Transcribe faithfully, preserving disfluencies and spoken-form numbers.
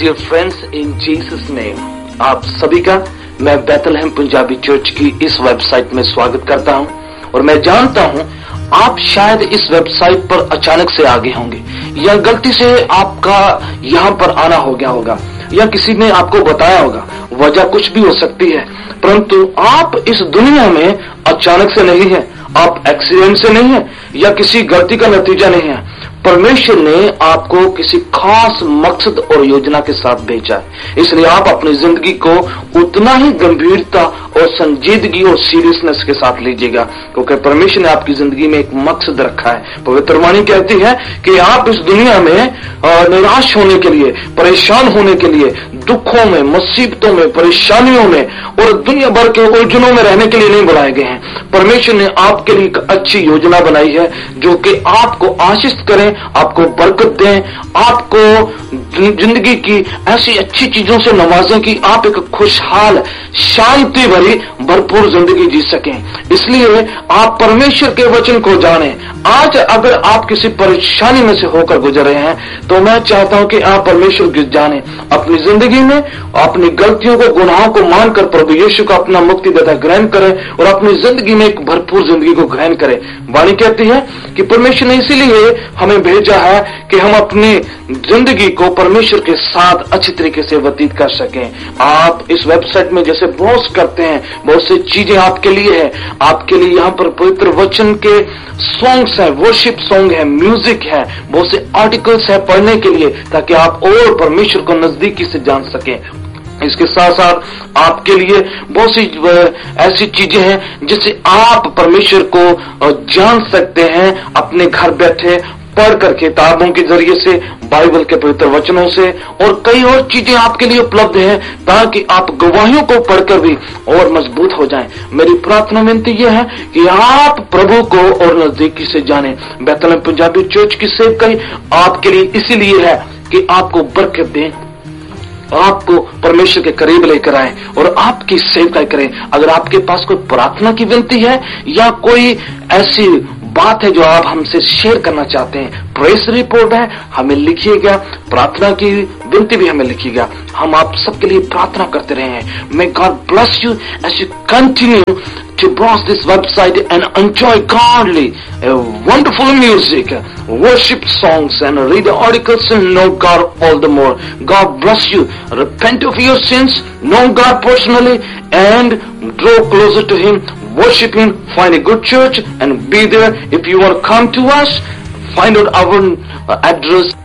dear friends, in Jesus name, आप सभी का मैं बैतलहम पंजाबी चर्च की इस वेबसाइट में स्वागत करता हूं। और मैं जानता हूं आप शायद इस वेबसाइट पर अचानक से आ गए होंगे, या गलती से आपका यहां पर आना हो गया होगा, या किसी ने आपको बताया होगा। वजह कुछ भी हो सकती है, परंतु आप इस दुनिया में अचानक से नहीं है, आप एक्सीडेंट से नहीं है, या किसी गलती का नतीजा नहीं है। परमेश्वर ने आपको किसी खास मकसद और योजना के साथ भेजा है। इसलिए आप अपनी जिंदगी को उतना ही गंभीरता और संजीदगी और सीरियसनेस के साथ लीजिएगा, क्योंकि परमेश्वर ने आपकी जिंदगी में एक मकसद रखा है। पवित्र वाणी कहती है कि आप इस दुनिया में निराश होने के लिए, परेशान होने के लिए, दुखों में, मुसीबतों में, परेशानियों में और दुनिया भर के उलझनों में रहने के लिए नहीं बुलाए गए हैं। परमेश्वर ने आपके लिए एक अच्छी योजना बनाई है, जो कि आपको आशीष करें, आपको बरकत दें, आपको जिंदगी की ऐसी अच्छी चीजों से नवाजें कि आप एक खुशहाल, शांति भरी, भरपूर जिंदगी जी सकें। इसलिए आप परमेश्वर के वचन को जानें। आज अगर आप किसी परेशानी में से होकर गुजर रहे हैं, तो मैं चाहता हूं कि आप परमेश्वर को जानें। अपनी जिंदगी में अपनी गलतियों को, गुनाहों को मानकर प्रभु यीशु को अपना मुक्तिदाता ग्रहण करें और अपनी जिंदगी में एक भरपूर जिंदगी को ग्रहण करें। वाणी कहती है कि परमेश्वर ने इसीलिए हमें भेजा है कि हम अपनी जिंदगी को परमेश्वर के साथ अच्छी तरीके से व्यतीत कर सकें। आप इस वेबसाइट में जैसे ब्राउज करते हैं, बहुत सी चीजें आपके लिए है। आपके लिए यहाँ पर पवित्र वचन के सॉन्ग्स है, वर्शिप सॉन्ग है, म्यूजिक है, बहुत से आर्टिकल्स है पढ़ने के लिए, ताकि आप और परमेश्वर को नजदीकी से जान सकें। इसके साथ साथ आपके लिए बहुत सी ऐसी चीजें हैं जिससे आप परमेश्वर को जान सकते हैं अपने घर बैठे, पढ़कर, किताबों के जरिए से, बाइबल के पवित्र वचनों से, और कई और चीजें आपके लिए उपलब्ध हैं, ताकि आप गवाहियों को पढ़कर भी और मजबूत हो जाएं। मेरी प्रार्थना विनती यह है कि आप प्रभु को और नजदीकी से जानें। बैतलहम पंजाबी चर्च की सेवकाई आपके लिए इसीलिए है कि आपको बरकत दें, आपको परमेश्वर के करीब लेकर आए और आपकी सेवकाई करें। अगर आपके पास कोई प्रार्थना की विनती है या कोई ऐसी बात है जो आप हमसे शेयर करना चाहते हैं, प्रेस रिपोर्ट है, हमें लिखिएगा। प्रार्थना की विनती भी हमें लिखिएगा। हम आप सबके लिए प्रार्थना करते रहे हैं। May God bless you as you continue to browse this website and enjoy godly, uh, wonderful music, worship songs, and read the articles and know God all the more. God bless you. Repent of your sins, know God personally, and draw closer to Him. Worship Him. Find a good church and be there. If you want to come to us, find out our address.